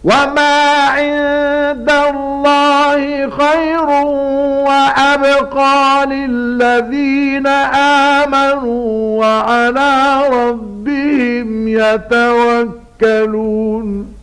وما عند الله خير وأبقى للذين آمنوا وعلى ربهم يتوكلون.